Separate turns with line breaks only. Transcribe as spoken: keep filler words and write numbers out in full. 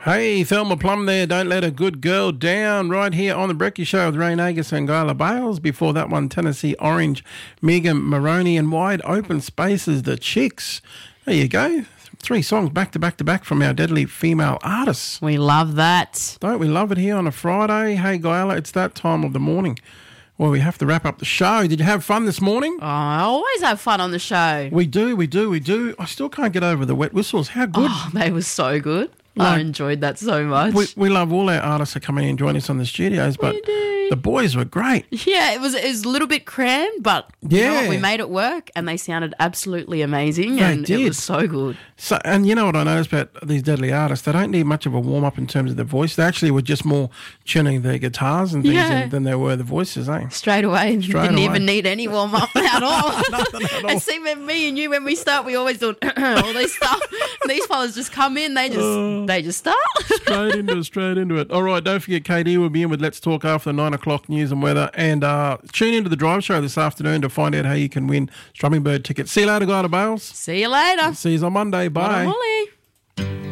Hey, Thelma Plum there. Don't let a good girl down. Right here on the Brecky Show with Rain Agus and Guyla Bales. Before that one, Tennessee Orange, Megan Maroney, and Wide Open Spaces, the Chicks. There you go. Three songs back to back to back from our deadly female artists.
We love that.
Don't we love it here on a Friday? Hey, Guyla, it's that time of the morning. Well, we have to wrap up the show. Did you have fun this morning?
Oh, I always have fun on the show.
We do, we do, we do. I still can't get over the wet whistles. How good.
Oh, they were so good.
No.
I enjoyed that so much.
We, we love all our artists that come in and join us on the studios, but the boys were great.
Yeah, it was, it was a little bit crammed, but you
Yeah.
know what, we made it work and they sounded absolutely amazing
They
and
did.
it was so good.
So, and you know what I noticed about these deadly artists? They don't need much of a warm-up in terms of their voice. They actually were just more tuning their guitars and things
Yeah.
than, than they were the voices, eh?
Straight away,
Straight
didn't
away.
even need any warm up at all.
Nothing at all.
And see, when me and you, when we start, we always do all this stuff. These fellas just come in, they just
Uh.
they just start.
Straight into it, straight into it. All right, don't forget K D will be in with Let's Talk after the nine o'clock news and weather. And uh, tune into the Drive Show this afternoon to find out how you can win Strumming Bird tickets. See you later, Guyla Bales.
See you later.
See you on Monday. Bye.
Molly.